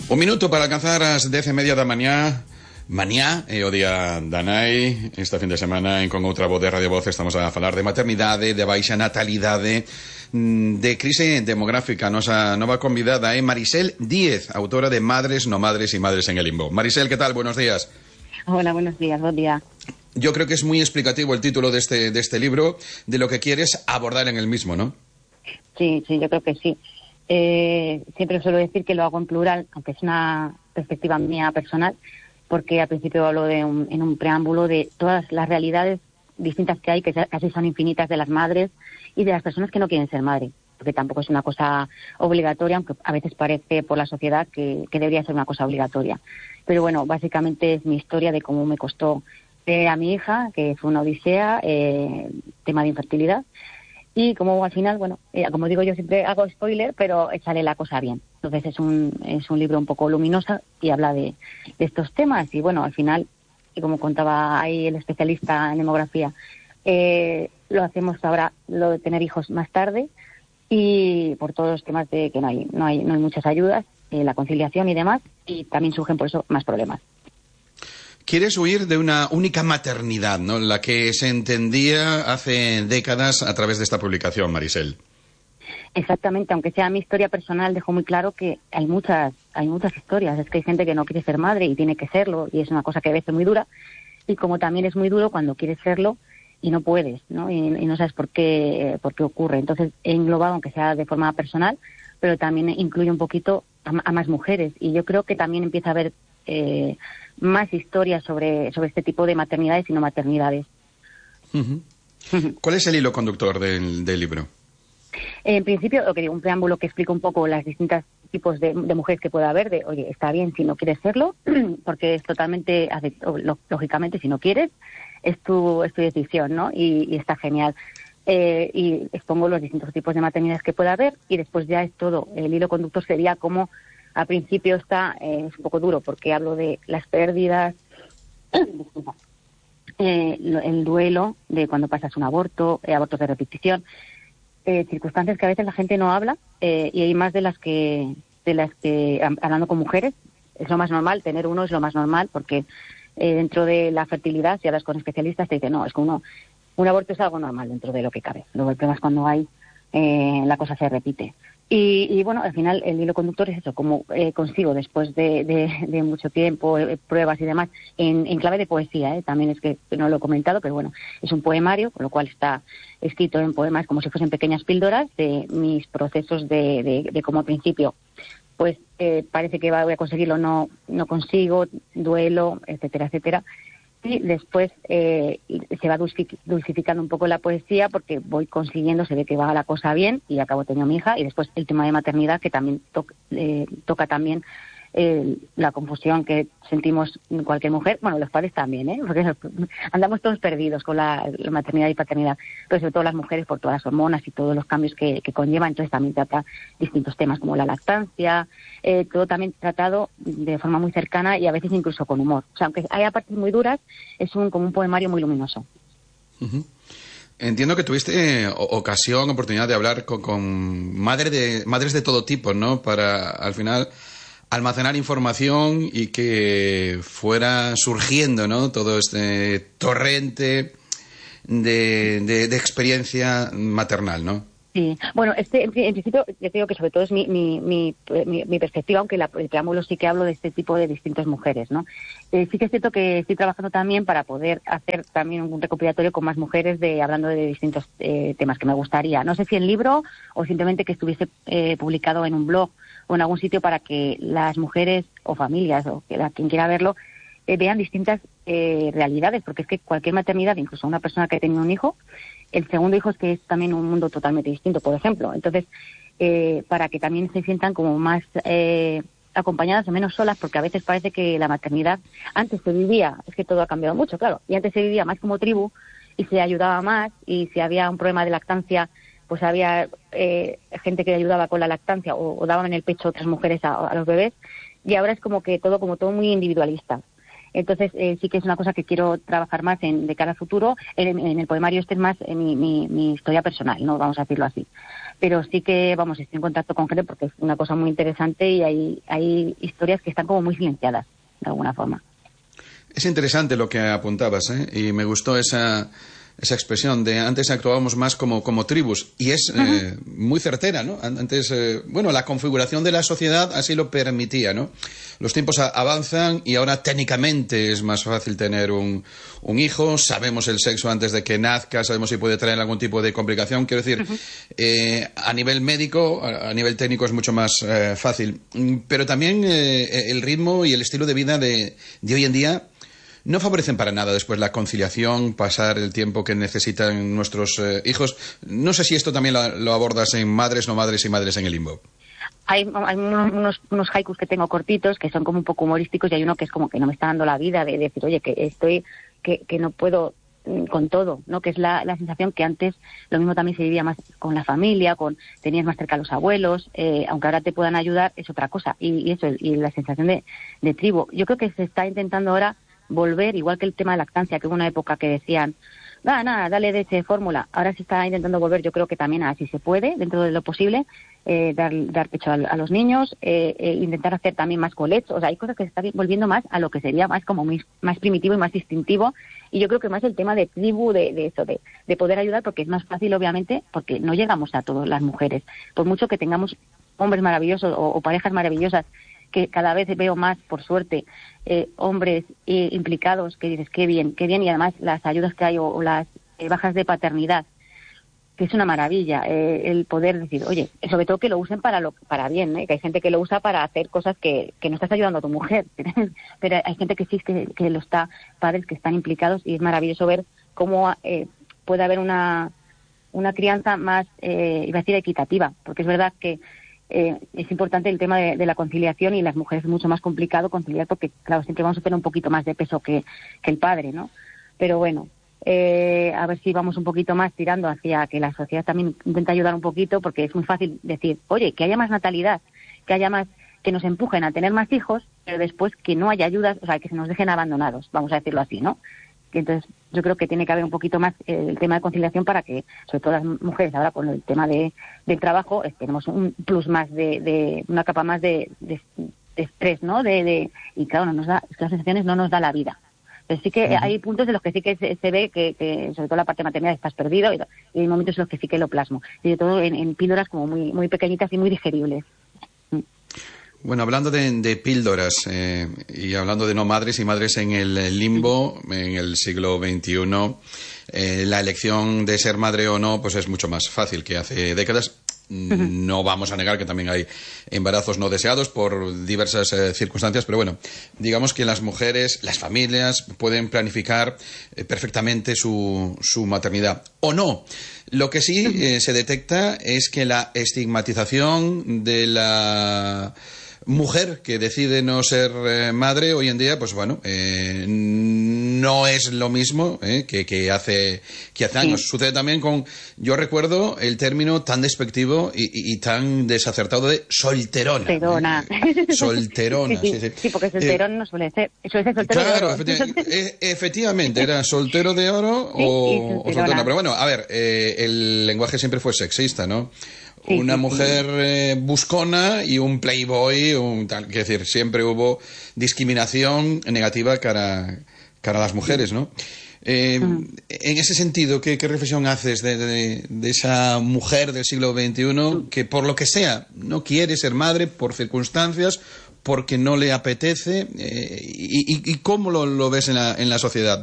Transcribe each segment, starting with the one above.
Un minuto para alcanzar as 10:30 da mañá é o día da nai. Este fin de semana con outra voz de Radio Voz estamos a falar de maternidade, de baixa natalidade, de crise demográfica. Nosa nova convidada é Marisel Díez, autora de Madres, no madres y madres en el limbo. Marisel, ¿qué tal? Buenos días. Hola, buenos días, buen día. Yo creo que es muy explicativo el título de este libro, de lo que quieres abordar en el mismo, ¿no? Sí, yo creo que sí. Siempre suelo decir que lo hago en plural, aunque es una perspectiva mía personal, porque al principio hablo en un preámbulo de todas las realidades distintas que hay, que casi son infinitas, de las madres y de las personas que no quieren ser madre, porque tampoco es una cosa obligatoria, aunque a veces parece por la sociedad que debería ser una cosa obligatoria. Pero bueno, básicamente es mi historia de cómo me costó a mi hija, que fue una odisea, tema de infertilidad, y como al final, bueno, como digo yo siempre hago spoiler, pero sale la cosa bien. Entonces es un libro un poco luminoso y habla de estos temas, y bueno, al final, y como contaba ahí el especialista en demografía, lo hacemos ahora, lo de tener hijos más tarde, y por todos los temas de que no hay muchas ayudas, la conciliación y demás, y también surgen por eso más problemas. Quieres huir de una única maternidad, ¿no? La que se entendía hace décadas a través de esta publicación, Marisel. Exactamente, aunque sea mi historia personal, dejo muy claro que hay muchas historias. Es que hay gente que no quiere ser madre y tiene que serlo, y es una cosa que a veces es muy dura, y como también es muy duro cuando quieres serlo y no puedes, ¿no? Y no sabes por qué ocurre. Entonces he englobado, aunque sea de forma personal, pero también incluye un poquito a más mujeres, y yo creo que también empieza a haber más historias sobre este tipo de maternidades y no maternidades. Uh-huh. ¿Cuál es el hilo conductor del libro? En principio, lo que digo, un preámbulo que explica un poco las distintas tipos de mujeres que puede haber, de, oye, está bien si no quieres serlo, porque es totalmente, lógicamente, si no quieres, es tu decisión, ¿no? Y está genial. Y expongo los distintos tipos de maternidades que puede haber, y después ya es todo. El hilo conductor sería como, al principio es un poco duro, porque hablo de las pérdidas, disculpa, el duelo de cuando pasas un abortos de repetición, circunstancias que a veces la gente no habla, y hay más de las que hablando con mujeres, es lo más normal, tener uno es lo más normal, porque dentro de la fertilidad, si hablas con especialistas, te dicen, no, es que un aborto es algo normal dentro de lo que cabe. Luego el problema es cuando la cosa se repite. Y bueno, al final el hilo conductor es eso, como consigo después de mucho tiempo, pruebas y demás, en clave de poesía, también es que no lo he comentado, pero bueno, es un poemario, con lo cual está escrito en poemas como si fuesen pequeñas píldoras de mis procesos de cómo al principio, pues parece que voy a conseguirlo, no consigo, duelo, etcétera, etcétera. Y después se va dulcificando un poco la poesía, porque voy consiguiendo, se ve que va la cosa bien, y acabo teniendo a mi hija, y después el tema de maternidad, que también toca también la confusión que sentimos cualquier mujer, bueno, los padres también, porque andamos todos perdidos con la maternidad y paternidad, pero sobre todo las mujeres por todas las hormonas y todos los cambios que conlleva. Entonces también trata distintos temas como la lactancia, todo también tratado de forma muy cercana y a veces incluso con humor. O sea, aunque haya partes muy duras, es como un poemario muy luminoso. Uh-huh. Entiendo que tuviste oportunidad de hablar con madres de todo tipo, ¿no? Para, al final, almacenar información y que fuera surgiendo, ¿no? Todo este torrente de experiencia maternal, ¿no? Sí, bueno, en principio, yo te digo que sobre todo es mi perspectiva, aunque el preámbulo sí que hablo de este tipo de distintas mujeres, ¿no? Sí que es cierto que estoy trabajando también para poder hacer también un recopilatorio con más mujeres hablando de distintos temas que me gustaría. No sé si en libro o simplemente que estuviese publicado en un blog o en algún sitio, para que las mujeres o familias o quien quiera verlo vean distintas realidades, porque es que cualquier maternidad, incluso una persona que ha tenido un hijo, el segundo hijo es que es también un mundo totalmente distinto, por ejemplo. Entonces, para que también se sientan como más acompañadas o menos solas, porque a veces parece que la maternidad antes se vivía, es que todo ha cambiado mucho, claro, y antes se vivía más como tribu y se ayudaba más, y si había un problema de lactancia, pues había gente que ayudaba con la lactancia o daban en el pecho otras mujeres a los bebés, y ahora es como todo muy individualista. Entonces, sí que es una cosa que quiero trabajar más de cara al futuro. En el poemario este es más mi historia personal, no vamos a decirlo así. Pero sí que, estoy en contacto con gente porque es una cosa muy interesante y hay historias que están como muy silenciadas, de alguna forma. Es interesante lo que apuntabas, ¿eh? Y me gustó esa expresión de antes actuábamos más como tribus, y es muy certera, ¿no? Antes, la configuración de la sociedad así lo permitía, ¿no? Los tiempos avanzan y ahora técnicamente es más fácil tener un hijo, sabemos el sexo antes de que nazca, sabemos si puede traer algún tipo de complicación, quiero decir, a nivel médico, a nivel técnico es mucho más fácil, pero también el ritmo y el estilo de vida de hoy en día no favorecen para nada después la conciliación, pasar el tiempo que necesitan nuestros hijos. No sé si esto también lo abordas en Madres, no madres y Madres en el limbo. Hay unos haikus que tengo cortitos que son como un poco humorísticos y hay uno que es como que no me está dando la vida de decir, oye, que no puedo con todo, ¿no? Que es la sensación que antes lo mismo también se vivía más con la familia, tenías más cerca a los abuelos, aunque ahora te puedan ayudar es otra cosa. Y la sensación de tribu. Yo creo que se está intentando ahora volver, igual que el tema de lactancia, que hubo una época que decían, nada, dale leche, fórmula. Ahora se está intentando volver, yo creo que también así se puede, dentro de lo posible, dar pecho a los niños, intentar hacer también más colecho. O sea, hay cosas que se están volviendo más a lo que sería más como más primitivo y más distintivo. Y yo creo que más el tema de tribu, de eso, de poder ayudar, porque es más fácil, obviamente, porque no llegamos a todas las mujeres. Por mucho que tengamos hombres maravillosos o parejas maravillosas, que cada vez veo más, por suerte, hombres implicados, que dices, qué bien, y además las ayudas que hay o las bajas de paternidad, que es una maravilla, el poder decir, oye, sobre todo que lo usen para bien, que hay gente que lo usa para hacer cosas que no estás ayudando a tu mujer, pero hay gente que sí que lo está, padres que están implicados, y es maravilloso ver cómo puede haber una crianza más, iba a decir, equitativa, porque es verdad que es importante el tema de la conciliación, y las mujeres es mucho más complicado conciliar porque, claro, siempre vamos a tener un poquito más de peso que el padre, ¿no? Pero bueno, a ver si vamos un poquito más tirando hacia que la sociedad también intenta ayudar un poquito, porque es muy fácil decir, oye, que haya más natalidad, que haya más, que nos empujen a tener más hijos, pero después que no haya ayudas, o sea, que se nos dejen abandonados, vamos a decirlo así, ¿no? Entonces, yo creo que tiene que haber un poquito más el tema de conciliación para que, sobre todo las mujeres, ahora con el tema del trabajo, tenemos un plus más de una capa más de estrés, ¿no? Y claro, las sensaciones no nos da la vida. Pero sí que hay puntos en los que sí que se ve que sobre todo la parte maternal estás perdido, y hay momentos en los que sí que lo plasmo. Y de todo en píldoras como muy, muy pequeñitas y muy digeribles. Bueno, hablando de píldoras y hablando de no madres y madres en el limbo, en el siglo XXI, la elección de ser madre o no pues es mucho más fácil que hace décadas. No vamos a negar que también hay embarazos no deseados por diversas circunstancias, pero bueno, digamos que las mujeres, las familias pueden planificar perfectamente su maternidad. O no. Lo que sí se detecta es que la estigmatización de la mujer que decide no ser madre hoy en día, pues bueno, no es lo mismo que hace años. Sucede también yo recuerdo el término tan despectivo y tan desacertado de solterona. Solterona. Sí, porque solterón no suele ser soltero, claro, de oro. Efectivamente, era soltero de oro o solterona. Pero bueno, a ver, el lenguaje siempre fue sexista, ¿no? Una mujer buscona y un playboy, quiero decir, siempre hubo discriminación negativa cara a las mujeres, ¿no? En ese sentido, ¿qué reflexión haces de esa mujer del siglo XXI que por lo que sea no quiere ser madre por circunstancias, porque no le apetece, y cómo lo ves en la sociedad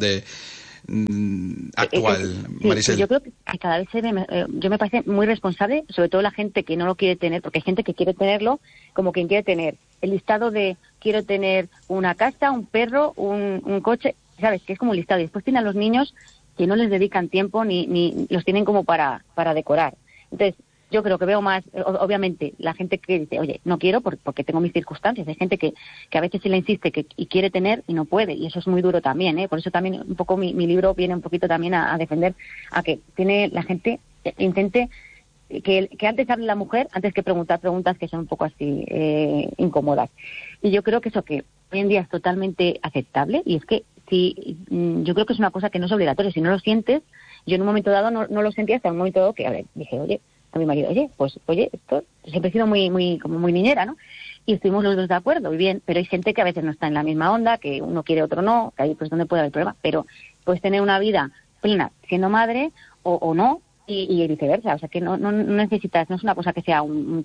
actual, Marisel? Sí, yo creo que cada vez yo me parece muy responsable, sobre todo la gente que no lo quiere tener, porque hay gente que quiere tenerlo, como quien quiere tener el listado de quiero tener una casa, un perro, un coche, ¿sabes? Que es como un listado. Y después tienen a los niños que no les dedican tiempo ni los tienen como para decorar. Entonces, yo creo que veo más, obviamente, la gente que dice, oye, no quiero porque tengo mis circunstancias. Hay gente que a veces sí le insiste y quiere tener y no puede, y eso es muy duro también, ¿eh? Por eso también un poco mi libro viene un poquito también a defender a que la gente intente que antes hable la mujer antes que preguntar preguntas que son un poco así incómodas. Y yo creo que eso, que hoy en día es totalmente aceptable, y es que yo creo que es una cosa que no es obligatoria. Si no lo sientes, yo en un momento dado no lo sentía, hasta un momento dado que, a ver, dije, oye, a mi marido, esto siempre he sido como muy niñera, ¿no? Y estuvimos los dos de acuerdo, y bien, pero hay gente que a veces no está en la misma onda, que uno quiere, otro no, que ahí pues donde puede haber problema, pero puedes tener una vida plena siendo madre o no, y viceversa, o sea que no necesitas, no es una cosa que sea un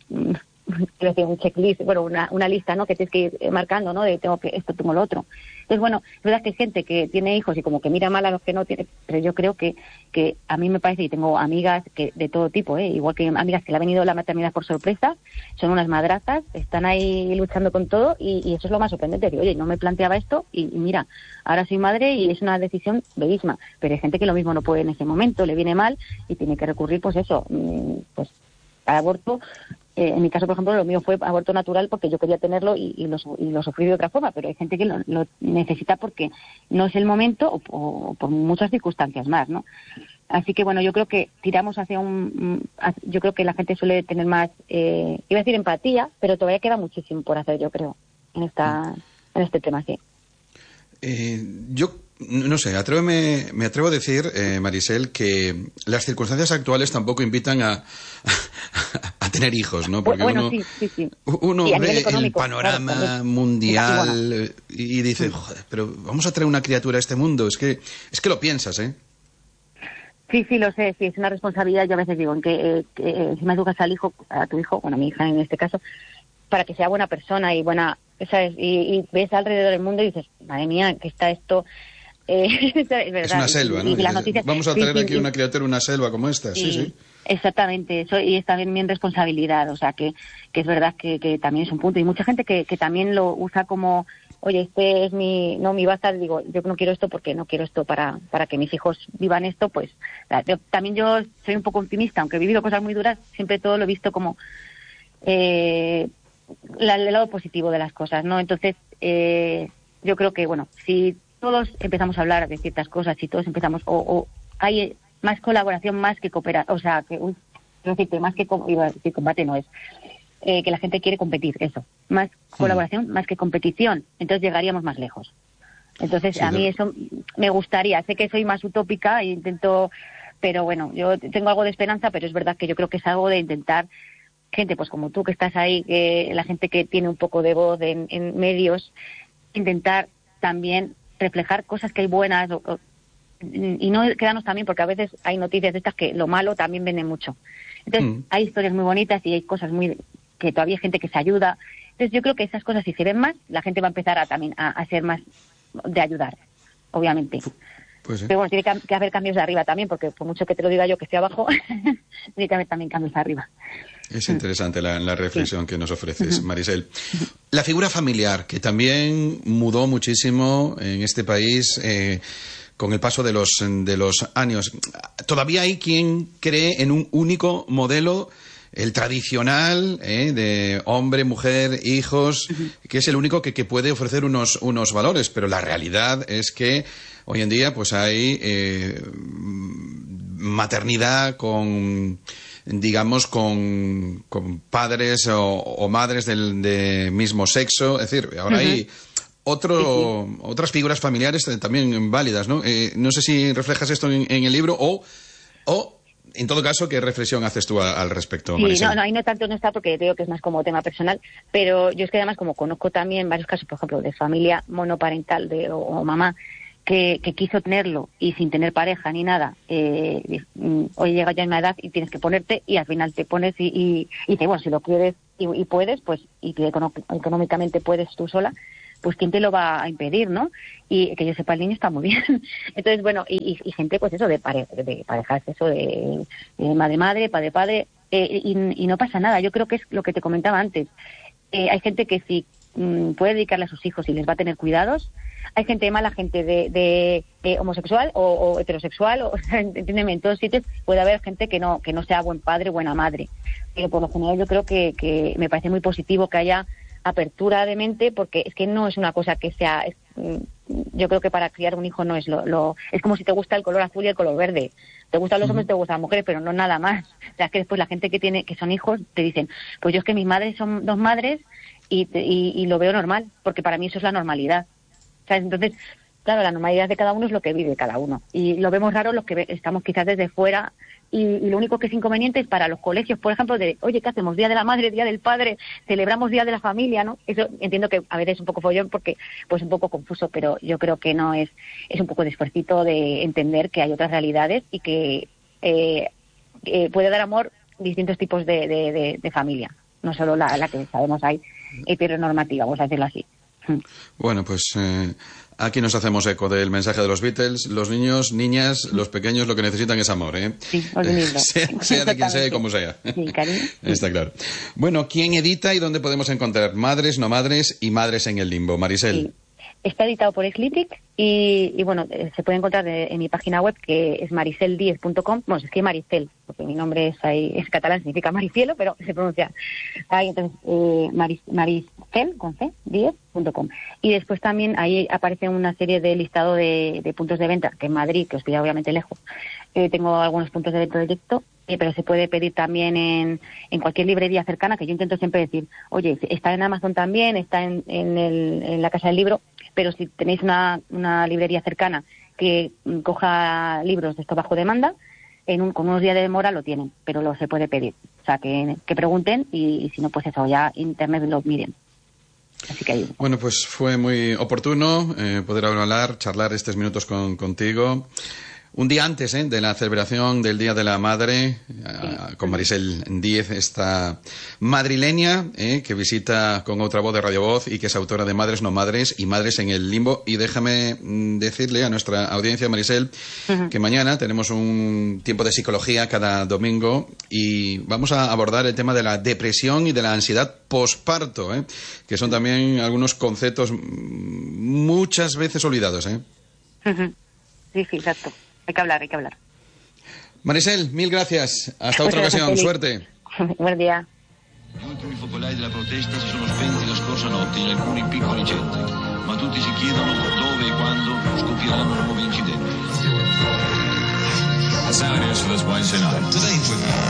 checklist, bueno, una lista, ¿no? Que tienes que ir marcando, ¿no? De tengo que esto, tengo lo otro. Entonces, bueno, es verdad que hay gente que tiene hijos y como que mira mal a los que no tienen, pero yo creo que a mí me parece, y tengo amigas que de todo tipo, igual que amigas que le ha venido la maternidad por sorpresa, son unas madrazas, están ahí luchando con todo, y eso es lo más sorprendente, que oye, no me planteaba esto, y mira, ahora soy madre y es una decisión bellísima, pero hay gente que lo mismo no puede en ese momento, le viene mal y tiene que recurrir, pues eso, pues al aborto. En mi caso, por ejemplo, lo mío fue aborto natural porque yo quería tenerlo y lo sufrí de otra forma, pero hay gente que lo necesita porque no es el momento o por muchas circunstancias más, ¿no? Así que, bueno, yo creo que tiramos hacia yo creo que la gente suele tener más, iba a decir empatía, pero todavía queda muchísimo por hacer, yo creo, en este tema, sí. Yo no sé, me atrevo a decir, Marisel, que las circunstancias actuales tampoco invitan a tener hijos, ¿no? Porque bueno, uno, sí. uno Sí, ve el económico, panorama claro, mundial y dice, joder, pero vamos a traer una criatura a este mundo. Es que lo piensas, ¿eh? Sí, lo sé, sí, es una responsabilidad. Yo a veces digo, en que encima educas a tu hijo, bueno, a mi hija en este caso, para que sea buena persona y buena, ¿sabes? Y ves alrededor del mundo y dices, madre mía, que está esto. Es verdad. Es una selva, ¿no? Y las noticias, vamos a traer aquí una criatura, una selva como esta, sí. Exactamente, eso, y es también mi responsabilidad, o sea, que es verdad que también es un punto. Y mucha gente que también lo usa como, oye, este es mi basta, digo, yo no quiero esto porque no quiero esto para que mis hijos vivan esto, pues también yo soy un poco optimista, aunque he vivido cosas muy duras, siempre todo lo he visto como el lado positivo de las cosas, ¿no? Entonces, yo creo que, bueno, si todos empezamos a hablar de ciertas cosas, si todos empezamos, o hay más colaboración, más que cooperar, o sea, más que iba a decir combate no es, que la gente quiere competir, eso, más colaboración, más que competición, entonces llegaríamos más lejos. Entonces, a mí eso me gustaría, sé que soy más utópica e intento, pero bueno, yo tengo algo de esperanza, pero es verdad que yo creo que es algo de intentar, gente pues como tú que estás ahí, la gente que tiene un poco de voz en medios, intentar también reflejar cosas que hay buenas y no quedarnos también, porque a veces hay noticias de estas que lo malo también vende mucho. Entonces, hay historias muy bonitas y hay cosas que todavía hay gente que se ayuda. Entonces, yo creo que esas cosas, si se ven más, la gente va a empezar también a ser más de ayudar, obviamente. Pues sí. Pero bueno, tiene que haber cambios de arriba también, porque por mucho que te lo diga yo que estoy abajo, tiene que haber también cambios de arriba. Es interesante la reflexión que nos ofreces, Marisel. La figura familiar, que también mudó muchísimo en este país con el paso de los años. Todavía hay quien cree en un único modelo, el tradicional, de hombre, mujer, hijos, que es el único que puede ofrecer unos valores, pero la realidad es que hoy en día pues hay maternidad con padres o madres del mismo sexo, es decir, ahora hay otras figuras familiares también válidas, ¿no? No sé si reflejas esto en el libro o en todo caso, ¿qué reflexión haces tú al respecto, Marisel? Sí, ahí no tanto no está porque te digo que es más como tema personal, pero yo es que además como conozco también varios casos, por ejemplo, de familia monoparental o mamá que quiso tenerlo y sin tener pareja ni nada, hoy llega ya a una edad y tienes que ponerte y al final te pones y te, bueno, si lo quieres y puedes, pues y que económicamente puedes tú sola, pues quién te lo va a impedir, ¿no? Y que yo sepa, el niño está muy bien. Entonces, bueno, y gente, pues eso, de parejas, eso de madre, padre, y no pasa nada. Yo creo que es lo que te comentaba antes. Hay gente que sí puede dedicarle a sus hijos y les va a tener cuidados. Hay gente mala, gente de homosexual o heterosexual, entiéndeme, en todos sitios puede haber gente que no sea buen padre, buena madre. Pero por lo general yo creo que me parece muy positivo que haya apertura de mente, porque es que no es una cosa que sea yo creo que para criar un hijo no es es como si te gusta el color azul y el color verde. Te gustan los hombres, te gustan las mujeres, pero no nada más. O sea, es que después la gente que son hijos te dicen, pues yo es que mis madres son 2 madres y lo veo normal, porque para mí eso es la normalidad. O sea, entonces, claro, la normalidad de cada uno es lo que vive cada uno. Y lo vemos raro los que estamos quizás desde fuera. Y lo único que es inconveniente es para los colegios, por ejemplo, oye, ¿qué hacemos? Día de la madre, día del padre, celebramos día de la familia, ¿no? Eso entiendo que a veces es un poco follón porque pues un poco confuso, pero yo creo que no es un poco de esfuercito de entender que hay otras realidades y que puede dar amor distintos tipos de familia, no solo la que sabemos hay heteronormativa, vamos a decirlo así. Bueno, pues aquí nos hacemos eco del mensaje de los Beatles. Los niños, niñas, los pequeños lo que necesitan es amor, ¿eh? Sí, sea de quien sea y como sea. Sí, cariño. Está claro. Bueno, ¿quién edita y dónde podemos encontrar Madres, no madres y Madres en el limbo? Marisel. Sí. Está editado por Exlitic y bueno, se puede encontrar en mi página web, que es mariceldiez.com. Bueno, se escribe Maricel, porque mi nombre es catalán, significa Maricielo, pero se pronuncia ahí, entonces Maricel, con C, 10.com. Y después también ahí aparece una serie de listado de puntos de venta, que en Madrid, que os pilla obviamente lejos, tengo algunos puntos de venta directo, pero se puede pedir también en cualquier librería cercana, que yo intento siempre decir, oye, está en Amazon también, está en la Casa del Libro, pero si tenéis una librería cercana que coja libros de esto bajo demanda, con unos días de demora lo tienen, pero se puede pedir. O sea, que pregunten y si no, pues eso, ya internet lo miren. Así que ahí. Bueno, pues fue muy oportuno poder hablar, charlar estos minutos contigo. Un día antes de la celebración del Día de la Madre, con Marisel Díez, esta madrileña que visita con otra voz de Radio Voz y que es autora de Madres, no madres y Madres en el limbo. Y déjame decirle a nuestra audiencia, Marisel, que mañana tenemos un tiempo de psicología cada domingo y vamos a abordar el tema de la depresión y de la ansiedad posparto, que son también algunos conceptos muchas veces olvidados. Sí, exacto. Hay que hablar. Marisel, mil gracias. Hasta otra ocasión. Suerte. Buen día. Gli ultimi focolai della protesta si sono spenti la scorsa notte in alcuni piccoli centri, ma tutti si chiedono dove e quando scoppieranno nuovi incidenti. That's how it is for this Wednesday night. Today,